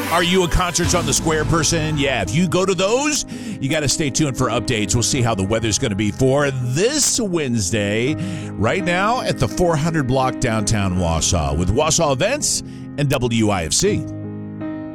Are you a Concerts on the Square person? Yeah, if you go to those, you got to stay tuned for updates. We'll see how the weather's going to be for this Wednesday, right now at the 400 block downtown Wausau with Wausau Events and WIFC.